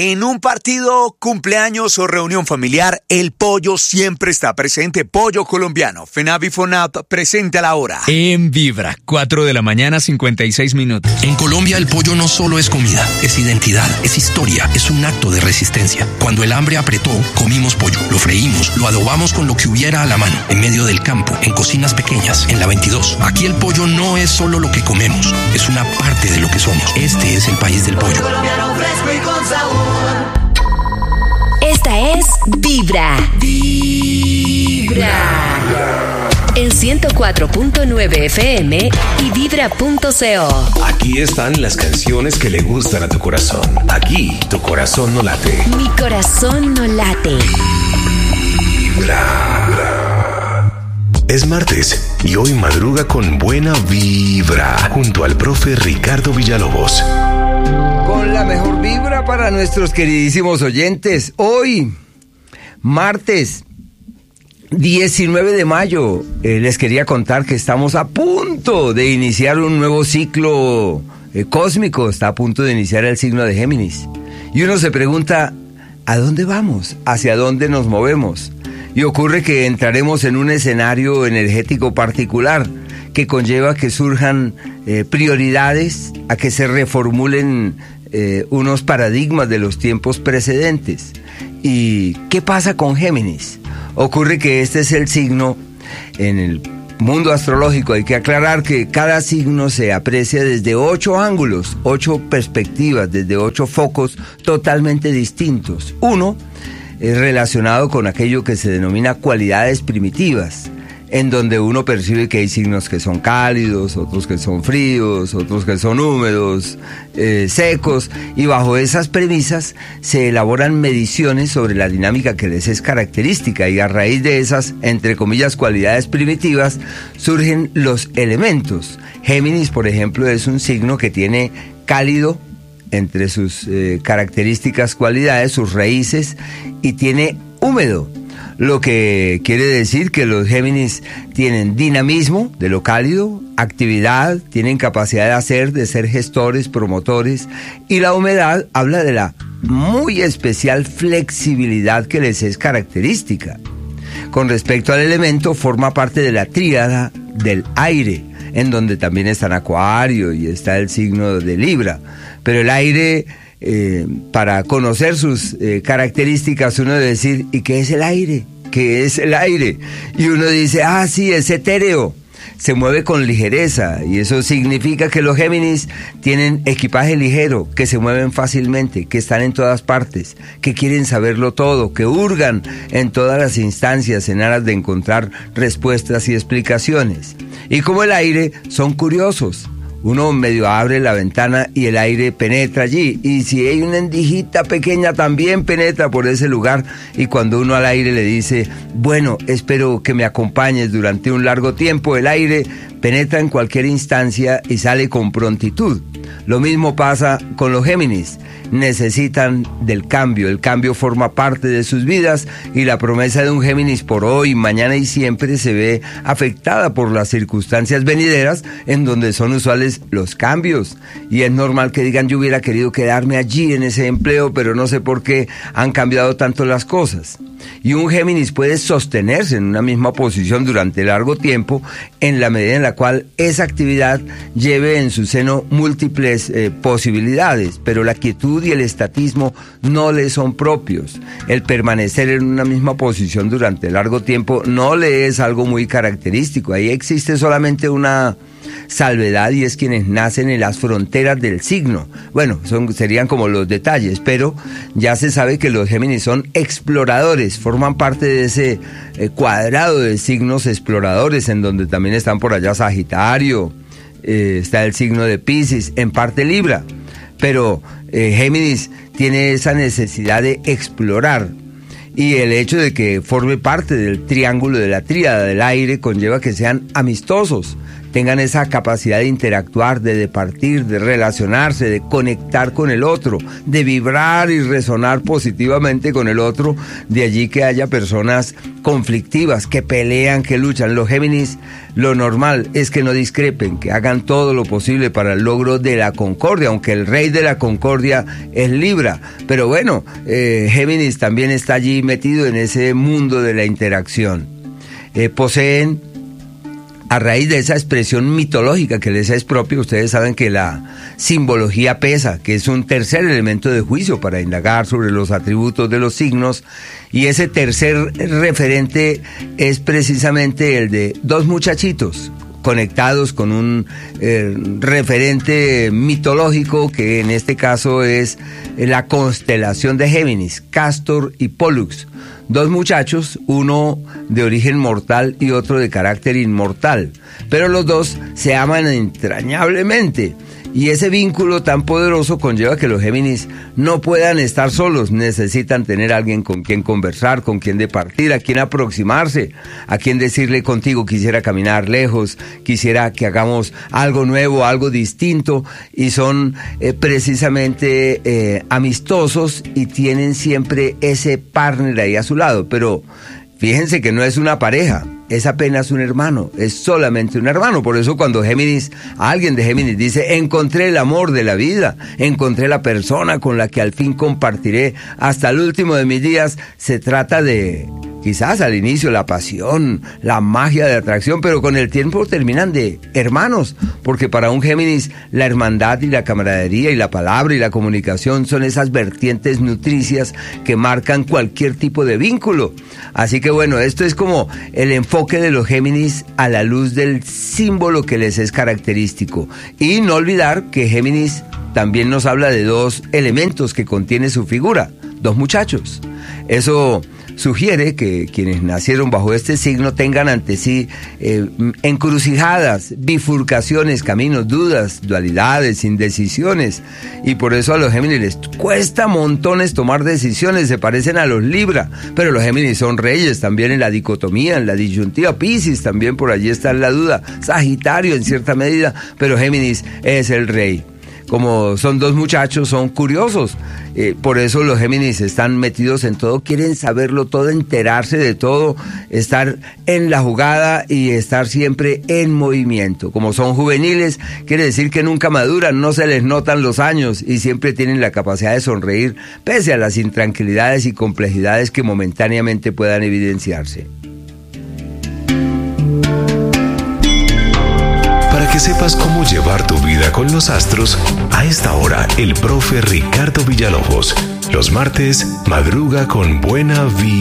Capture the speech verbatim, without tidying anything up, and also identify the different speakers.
Speaker 1: En un partido, cumpleaños o reunión familiar, el pollo siempre está presente. Pollo colombiano. FENAVI FONAP presente a la hora.
Speaker 2: En Vibra, cuatro de la mañana, cincuenta y seis minutos.
Speaker 3: En Colombia el pollo no solo es comida, es identidad, es historia, es un acto de resistencia. Cuando el hambre apretó, comimos pollo, lo freímos, lo adobamos con lo que hubiera a la mano, en medio del campo, en cocinas pequeñas, en la veintidós. Aquí el pollo no es solo lo que comemos, es una parte de lo que somos. Este es el país del pollo.
Speaker 4: Colombiano fresco y con sabor.
Speaker 5: Esta es Vibra. Vibra. En ciento cuatro punto nueve F M y vibra punto co.
Speaker 6: Aquí están las canciones que le gustan a tu corazón. Aquí tu corazón no late.
Speaker 5: Mi corazón no late.
Speaker 6: Vibra. Es martes y hoy madruga con buena vibra junto al profe Ricardo Villalobos.
Speaker 7: Con la mejor vibra para nuestros queridísimos oyentes. Hoy, martes diecinueve de mayo, eh, les quería contar que estamos a punto de iniciar un nuevo ciclo eh, cósmico. Está a punto de iniciar el signo de Géminis. Y uno se pregunta, ¿a dónde vamos? ¿Hacia dónde nos movemos? Y ocurre que entraremos en un escenario energético particular que conlleva que surjan eh, prioridades, a que se reformulen eh, unos paradigmas de los tiempos precedentes. ¿Y qué pasa con Géminis? Ocurre que este es el signo en el mundo astrológico. Hay que aclarar que cada signo se aprecia desde ocho ángulos, ocho perspectivas, desde ocho focos totalmente distintos. Uno es relacionado con aquello que se denomina cualidades primitivas, en donde uno percibe que hay signos que son cálidos, otros que son fríos, otros que son húmedos, eh, secos, y bajo esas premisas se elaboran mediciones sobre la dinámica que les es característica, y a raíz de esas, entre comillas, cualidades primitivas, surgen los elementos. Géminis, por ejemplo, es un signo que tiene cálido entre sus eh, características, cualidades, sus raíces, y tiene húmedo. Lo que quiere decir que los Géminis tienen dinamismo de lo cálido, actividad, tienen capacidad de hacer, de ser gestores, promotores, y la humedad habla de la muy especial flexibilidad que les es característica. Con respecto al elemento, forma parte de la tríada del aire, en donde también están Acuario y está el signo de Libra, pero el aire... Eh, para conocer sus eh, características, uno debe decir, ¿y qué es el aire? ¿Qué es el aire? Y uno dice, ah, sí, es etéreo, se mueve con ligereza, y eso significa que los Géminis tienen equipaje ligero, que se mueven fácilmente, que están en todas partes, que quieren saberlo todo, que hurgan en todas las instancias en aras de encontrar respuestas y explicaciones. Y como el aire, son curiosos. Uno medio abre la ventana y el aire penetra allí, y si hay una endijita pequeña también penetra por ese lugar, y cuando uno al aire le dice, bueno, espero que me acompañes durante un largo tiempo, el aire penetra en cualquier instancia y sale con prontitud. Lo mismo pasa con los Géminis. Necesitan del cambio, el cambio forma parte de sus vidas, y la promesa de un Géminis por hoy, mañana y siempre se ve afectada por las circunstancias venideras en donde son usuales los cambios, y es normal que digan, yo hubiera querido quedarme allí en ese empleo, pero no sé por qué han cambiado tanto las cosas. Y un Géminis puede sostenerse en una misma posición durante largo tiempo en la medida en la cual esa actividad lleve en su seno múltiples eh, posibilidades, pero la quietud y el estatismo no le son propios. El permanecer en una misma posición durante largo tiempo no le es algo muy característico. Ahí existe solamente una salvedad, y es quienes nacen en las fronteras del signo. Bueno, son, serían como los detalles, pero ya se sabe que los Géminis son exploradores, forman parte de ese eh, cuadrado de signos exploradores, en donde también están por allá Sagitario, eh, está el signo de Piscis, en parte Libra, pero eh, Géminis tiene esa necesidad de explorar. Y el hecho de que forme parte del triángulo de la tríada del aire conlleva que sean amistosos, tengan esa capacidad de interactuar, de departir, de relacionarse, de conectar con el otro, de vibrar y resonar positivamente con el otro. De allí que haya personas conflictivas, que pelean, que luchan. Los Géminis, lo normal es que no discrepen, que hagan todo lo posible para el logro de la concordia, aunque el rey de la concordia es Libra. Pero bueno, eh, Géminis también está allí metido en ese mundo de la interacción. Eh, poseen, a raíz de esa expresión mitológica que les es propia, ustedes saben que la simbología pesa, que es un tercer elemento de juicio para indagar sobre los atributos de los signos, y ese tercer referente es precisamente el de dos muchachitos conectados con un eh, referente mitológico, que en este caso es la constelación de Géminis, Castor y Pollux. Dos muchachos, uno de origen mortal y otro de carácter inmortal, pero los dos se aman entrañablemente. Y ese vínculo tan poderoso conlleva que los Géminis no puedan estar solos, necesitan tener a alguien con quien conversar, con quien departir, a quien aproximarse, a quien decirle: contigo quisiera caminar lejos, quisiera que hagamos algo nuevo, algo distinto, y son eh, precisamente eh, amistosos y tienen siempre ese partner ahí a su lado. Pero fíjense que no es una pareja, es apenas un hermano, es solamente un hermano. Por eso cuando Géminis, alguien de Géminis dice: encontré el amor de la vida, encontré la persona con la que al fin compartiré hasta el último de mis días, se trata de, quizás al inicio, la pasión, la magia de atracción, pero con el tiempo terminan de hermanos, porque para un Géminis la hermandad y la camaradería y la palabra y la comunicación son esas vertientes nutricias que marcan cualquier tipo de vínculo. Así que bueno, esto es como el enfoque de los Géminis a la luz del símbolo que les es característico. Y no olvidar que Géminis también nos habla de dos elementos que contiene su figura, dos muchachos. Eso sugiere que quienes nacieron bajo este signo tengan ante sí eh, encrucijadas, bifurcaciones, caminos, dudas, dualidades, indecisiones, y por eso a los Géminis les cuesta montones tomar decisiones. Se parecen a los Libra, pero los Géminis son reyes también en la dicotomía, en la disyuntiva. Piscis también por allí está en la duda, Sagitario en cierta medida, pero Géminis es el rey. Como son dos muchachos, son curiosos, eh, por eso los Géminis están metidos en todo, quieren saberlo todo, enterarse de todo, estar en la jugada y estar siempre en movimiento. Como son juveniles, quiere decir que nunca maduran, no se les notan los años y siempre tienen la capacidad de sonreír pese a las intranquilidades y complejidades que momentáneamente puedan evidenciarse.
Speaker 6: Que sepas cómo llevar tu vida con los astros, a esta hora el profe Ricardo Villalobos. Los martes, madruga con buena vida.